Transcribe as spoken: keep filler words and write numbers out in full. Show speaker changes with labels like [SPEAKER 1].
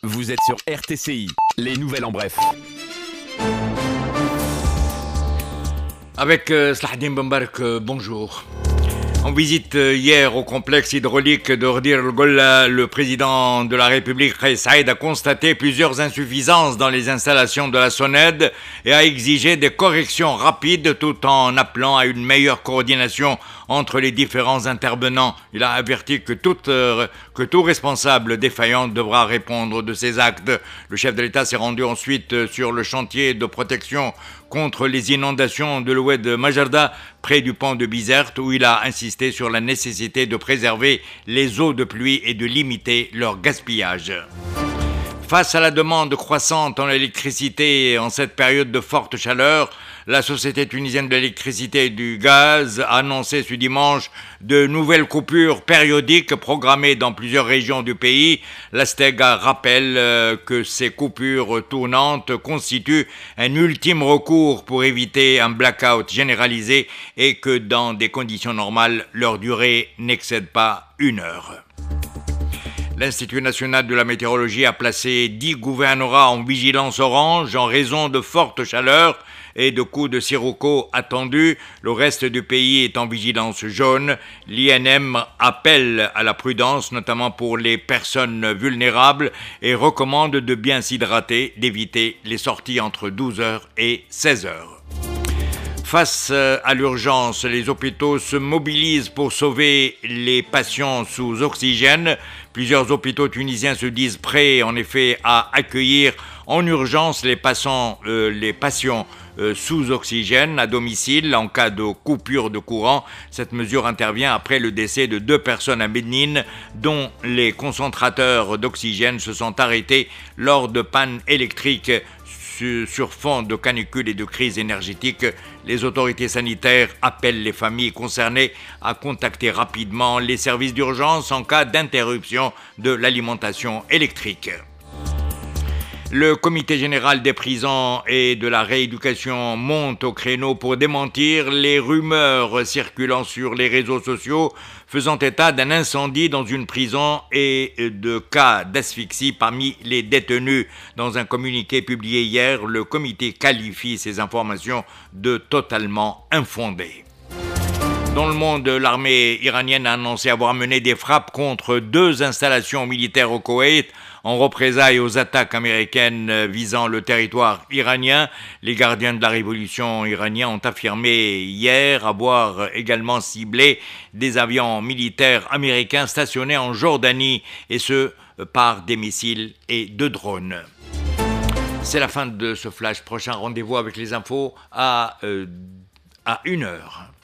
[SPEAKER 1] Vous êtes sur R T C I, les nouvelles en bref.
[SPEAKER 2] Avec euh, Slahdin Bambark, euh, bonjour. En visite euh, hier au complexe hydraulique de Rdir el-Golla, le président de la République, Kais Saïed, a constaté plusieurs insuffisances dans les installations de la SONED et a exigé des corrections rapides tout en appelant à une meilleure coordination entre les différents intervenants. Il a averti que tout, euh, que tout responsable défaillant devra répondre de ses actes. Le chef de l'État s'est rendu ensuite sur le chantier de protection contre les inondations de l'oued Majarda, près du pont de Bizerte, où il a insisté sur la nécessité de préserver les eaux de pluie et de limiter leur gaspillage. Face à la demande croissante en électricité en cette période de forte chaleur, la Société tunisienne de l'électricité et du gaz a annoncé ce dimanche de nouvelles coupures périodiques programmées dans plusieurs régions du pays. La Stega rappelle que ces coupures tournantes constituent un ultime recours pour éviter un blackout généralisé et que dans des conditions normales, leur durée n'excède pas une heure. L'Institut national de la météorologie a placé dix gouvernorats en vigilance orange en raison de fortes chaleurs et de coups de sirocco attendus. Le reste du pays est en vigilance jaune. L'I N M appelle à la prudence, notamment pour les personnes vulnérables, et recommande de bien s'hydrater, d'éviter les sorties entre douze heures et seize heures. Face à l'urgence, les hôpitaux se mobilisent pour sauver les patients sous oxygène. Plusieurs hôpitaux tunisiens se disent prêts, en effet, à accueillir en urgence les patients, euh, les patients euh, sous oxygène à domicile en cas de coupure de courant. Cette mesure intervient après le décès de deux personnes à Médine, dont les concentrateurs d'oxygène se sont arrêtés lors de pannes électriques. Sur fond de canicule et de crise énergétique, les autorités sanitaires appellent les familles concernées à contacter rapidement les services d'urgence en cas d'interruption de l'alimentation électrique. Le comité général des prisons et de la rééducation monte au créneau pour démentir les rumeurs circulant sur les réseaux sociaux faisant état d'un incendie dans une prison et de cas d'asphyxie parmi les détenus. Dans un communiqué publié hier, le comité qualifie ces informations de totalement infondées. Dans le monde, l'armée iranienne a annoncé avoir mené des frappes contre deux installations militaires au Koweït en représailles aux attaques américaines visant le territoire iranien. Les gardiens de la révolution iraniens ont affirmé hier avoir également ciblé des avions militaires américains stationnés en Jordanie, et ce par des missiles et de drones. C'est la fin de ce flash. Prochain rendez-vous avec les infos à, euh, à une heure.